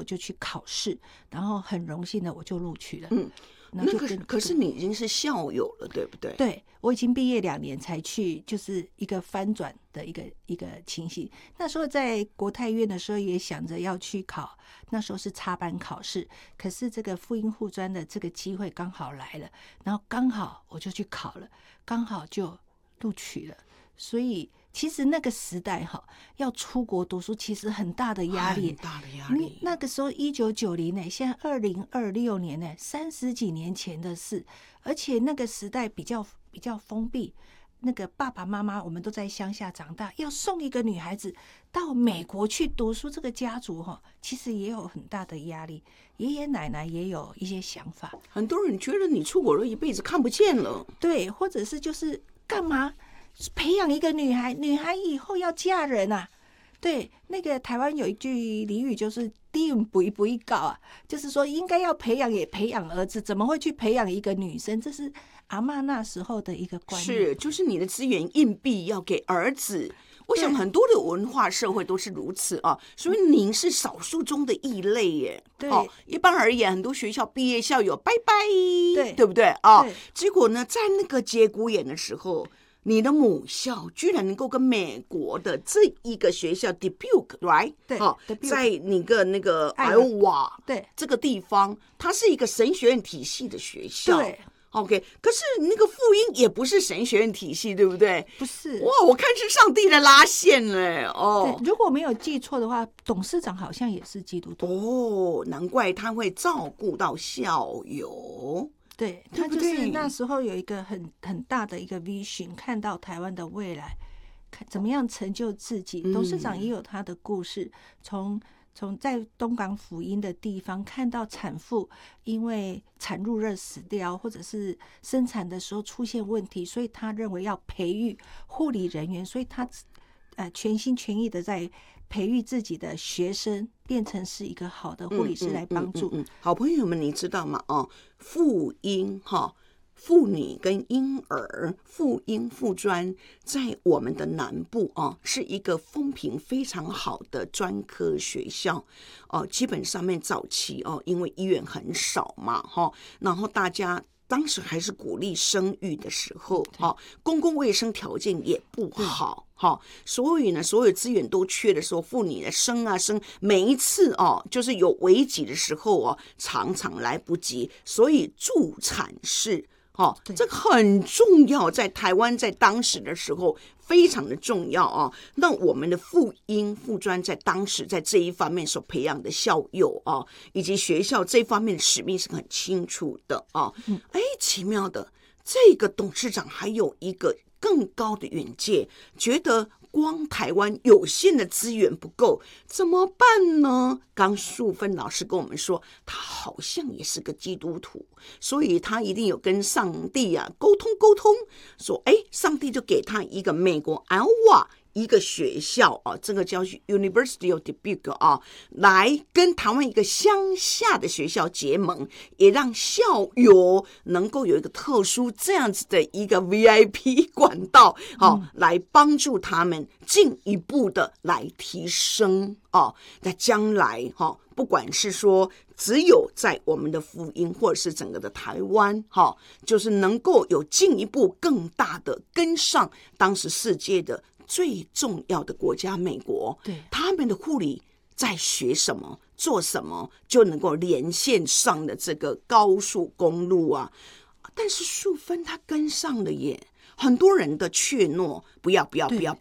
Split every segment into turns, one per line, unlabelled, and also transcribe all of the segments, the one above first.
就去考试，然后很荣幸的我就录取了。
那可是你已经是校友了，对不对？
对，我已经毕业2年才去，就是一个翻转的一个情形。那时候在国泰院的时候也想着要去考，那时候是插班考试，可是这个复英护专的这个机会刚好来了，然后刚好我就去考了，刚好就录取了。所以其实那个时代要出国读书其实很大的压力，
很大的压力。
那个时候1990年，现在2026年呢，30几年前的事，而且那个时代比较封闭。那个爸爸妈妈我们都在乡下长大，要送一个女孩子到美国去读书，这个家族其实也有很大的压力。爷爷奶奶也有一些想法，
很多人觉得你出国了一辈子看不见了，
对，或者是就是干嘛培养一个女孩以后要嫁人啊。对，那个台湾有一句俚语就是"低不一不一搞啊"，就是说应该要培养也培养儿子，怎么会去培养一个女生？这是阿嬷那时候的一个观念。
是，就是你的资源硬币要给儿子。我想很多的文化社会都是如此啊，所以您是少数中的异类耶。
对，
一般而言，很多学校毕业校友拜拜，
对
不对啊？
对，
结果呢，在那个节骨眼的时候，你的母校居然能够跟美国的这一个学校 Dubuque right
对，
在那个Iowa
对
这个地方，它是一个神学院体系的学校。
对。
OK， 可是那个复英也不是神学院体系，对不对？
不是。
哇，我看是上帝的拉线嘞。
对，如果没有记错的话，董事长好像也是基督徒。
哦，难怪他会照顾到校友。
对，他就是那时候有一个很大的一个 vision， 看到台湾的未来，怎么样成就自己。董事长也有他的故事，从在东港辅英的地方看到产妇因为产褥热死掉，或者是生产的时候出现问题，所以他认为要培育护理人员，所以他全心全意的在培育自己的学生，变成是一个好的护理师来帮助。
好朋友们，你知道吗？复英妇女跟婴儿复英复专在我们的南部是一个风评非常好的专科学校。基本上面早期因为医院很少嘛然后大家当时还是鼓励生育的时候公共卫生条件也不好所以呢，所有资源都缺的时候，妇女的生，每一次就是有危急的时候常常来不及，所以助产士这个很重要，在台湾在当时的时候非常的重要那我们的复英复专在当时在这一方面所培养的校友以及学校这方面的使命是很清楚的奇妙的，这个董事长还有一个更高的远见，觉得光台湾有限的资源不够，怎么办呢？刚淑芬老师跟我们说，他好像也是个基督徒，所以他一定有跟上帝沟通，说上帝就给他一个美国Iowa一个学校这个叫 University of Dubuque 来跟台湾一个乡下的学校结盟，也让校友能够有一个特殊这样子的一个 VIP 管道来帮助他们进一步的来提升在将来不管是说只有在我们的福音或者是整个的台湾就是能够有进一步更大的跟上当时世界的最重要的国家美国，
对，
他们的护理在学什么做什么就能够连线上的这个高速公路但是淑芬他跟上了耶，很多人的怯懦，不要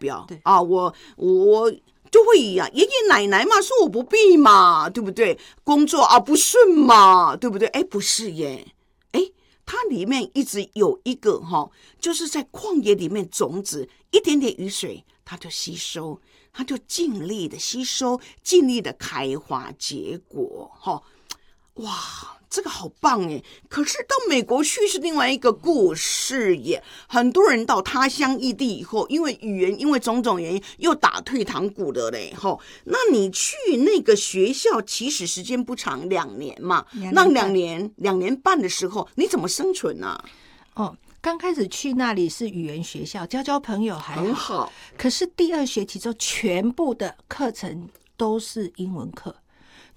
我就会爷爷奶奶嘛说我不必嘛，对不对？工作不顺嘛，对不对？不是耶，它里面一直有一个就是在旷野里面种子一点点雨水它就吸收，它就尽力的吸收，尽力的开花结果哇，这个好棒耶！可是到美国去是另外一个故事耶。很多人到他乡异地以后，因为语言，因为种种原因，又打退堂鼓的嘞。那你去那个学校，其实时间不长，2年嘛。那2年半的时候，你怎么生存呢？
刚开始去那里是语言学校，交朋友还
很好。
可是第2学期之后，全部的课程都是英文课。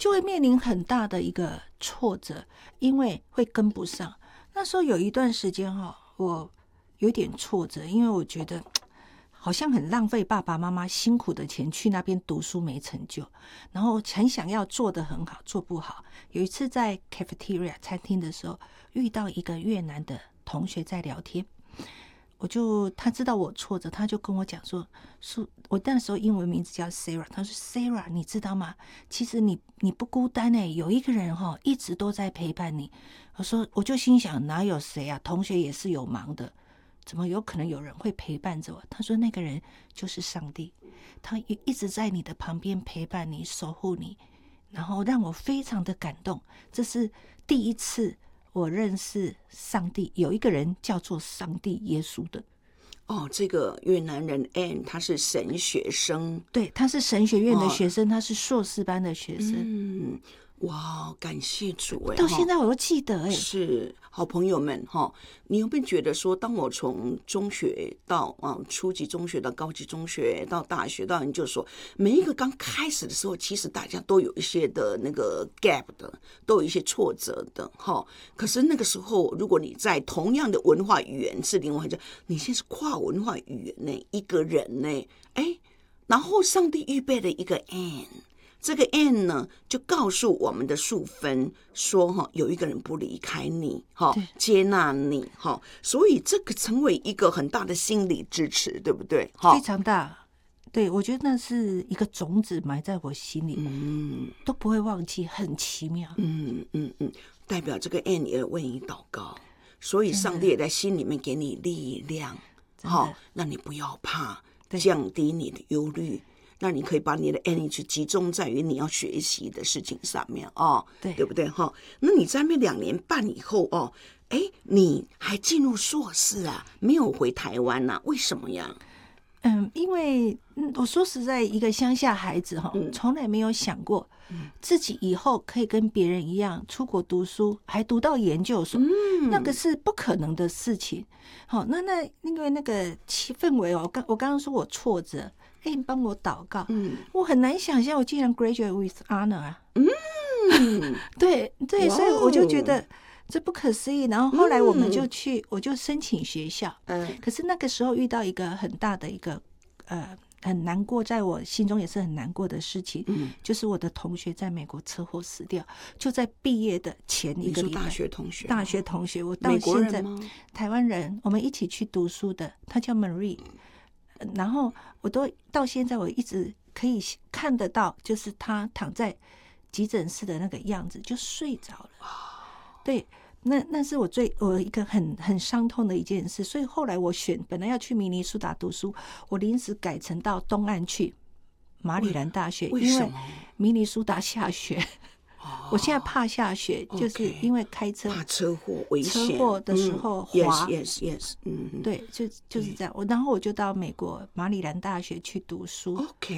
就会面临很大的一个挫折，因为会跟不上。那时候有一段时间我有点挫折，因为我觉得好像很浪费爸爸妈妈辛苦的钱去那边读书没成就，然后很想要做得很好，做不好。有一次在 cafeteria 餐厅的时候，遇到一个越南的同学在聊天，他知道我挫折，他就跟我讲说，我那时候英文名字叫 Sarah， 他说 Sarah 你知道吗？其实你不孤单有一个人一直都在陪伴你。我就心想哪有谁啊，同学也是有忙的，怎么有可能有人会陪伴着我？他说那个人就是上帝，他一直在你的旁边陪伴你，守护你，然后让我非常的感动。这是第一次我认识上帝，有一个人叫做上帝耶稣的。
这个越南人 Ann 他是神学生，
对，他是神学院的学生，他是硕士班的学生。
哇，感谢主
到现在我都记得
是好朋友们你有没有觉得说，当我从中学到初级中学到高级中学到大学到研究所，每一个刚开始的时候，其实大家都有一些的那个 gap 的，都有一些挫折的可是那个时候，如果你在同样的文化语言是另外一种，你现在是跨文化语言呢，一个人呢，然后上帝预备了一个 Ann。这个 N 呢，就告诉我们的素芬说有一个人不离开你接纳你所以这个成为一个很大的心理支持，对不对？
非常大。对，我觉得那是一个种子埋在我心里，都不会忘记，很奇妙。
代表这个 N 也为你祷告，所以上帝也在心里面给你力量让你不要怕，降低你的忧虑，那你可以把你的 energy 集中在于你要学习的事情上面对不对那你在那2年半以后你还进入硕士啊，没有回台湾啊？为什么呀？
因为我说实在，一个乡下孩子从来没有想过自己以后可以跟别人一样出国读书，还读到研究所，那个是不可能的事情。因为那个氛围我刚刚说我挫折，你帮我祷告，我很难想象我竟然 graduate with honor 啊。对，所以我就觉得这不可思议。然后后来我们就我就申请学校，可是那个时候遇到一个很大的一个很难过，在我心中也是很难过的事情，就是我的同学在美国车祸死掉，就在毕业的前一个礼拜。
大学同学，
我到现在台湾人，我们一起去读书的，他叫 Marie。然后我都到现在我一直可以看得到，就是他躺在急诊室的那个样子，就睡着了。对，那是我一个很伤痛的一件事。所以后来我本来要去明尼苏达读书，我临时改成到东岸去马里兰大学，因为明尼苏达下雪。我现在怕下雪，就是因为开车
怕车祸危险，
车祸的时候滑。
yes，
对，就是这样。然后我就到美国马里兰大学去读书。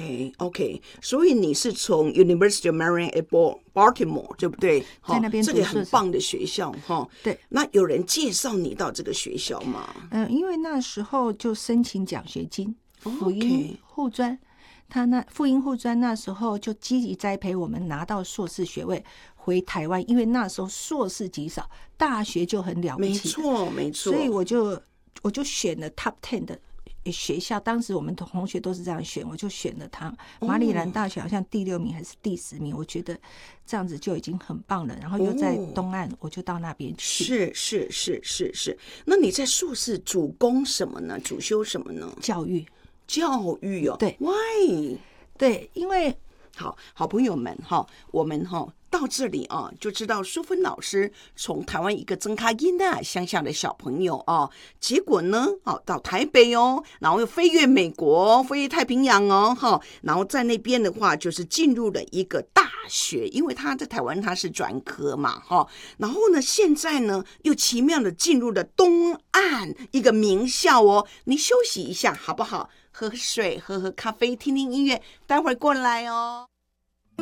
OK， 所以你是从 University of Maryland at Baltimore， 对不对？
在那边读书，
这个很棒的学校
对，
那有人介绍你到这个学校吗？
因为那时候就申请奖学金，辅英护专。辅英护专那时候就积极栽培我们拿到硕士学位回台湾，因为那时候硕士极少，大学就很了不起。
没错。
所以我就选了 Top 10的学校，当时我们同学都是这样选，我就选了它。马里兰大学好像第6名还是第10名，我觉得这样子就已经很棒了。然后又在东岸，我就到那边去。
是。那你在硕士主攻什么呢？主修什么呢？
教育
对 ，Why？
对，因为
好朋友们我们到这里就知道淑芬老师从台湾一个曾卡因乡下的小朋友结果呢到台北然后又飞越美国，飞越太平洋然后在那边的话就是进入了一个大学，因为他在台湾他是专科嘛然后呢现在呢又奇妙的进入了东岸一个名校你休息一下好不好？喝水，喝咖啡，听听音乐，待会儿过来哦。